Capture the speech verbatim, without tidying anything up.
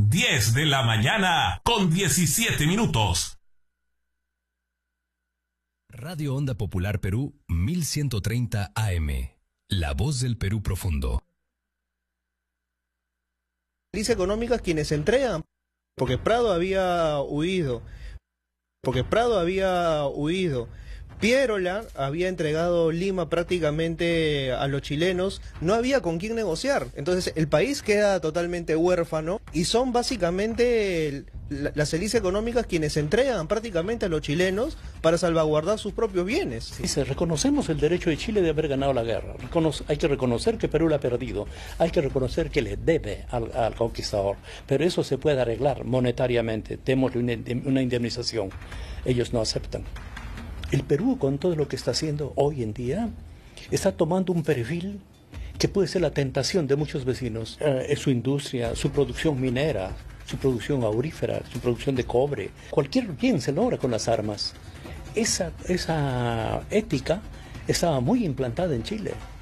diez de la mañana con diecisiete minutos. Radio Onda Popular Perú mil ciento treinta A M. La voz del Perú profundo. Crisis económicas quienes se entregan, porque Prado había huido, porque Prado había huido. Pierola había entregado Lima prácticamente a los chilenos, no había con quién negociar. Entonces el país queda totalmente huérfano y son básicamente la, las élites económicas quienes se entregan prácticamente a los chilenos para salvaguardar sus propios bienes. Dice, reconocemos el derecho de Chile de haber ganado la guerra. Reconoce, hay que reconocer que Perú la ha perdido. Hay que reconocer que le debe al, al conquistador. Pero eso se puede arreglar monetariamente. Démosle una, una indemnización. Ellos no aceptan. El Perú, con todo lo que está haciendo hoy en día, está tomando un perfil que puede ser la tentación de muchos vecinos. Eh, es su industria, su producción minera, su producción aurífera, su producción de cobre. Cualquier bien se logra con las armas. Esa, esa ética estaba muy implantada en Chile.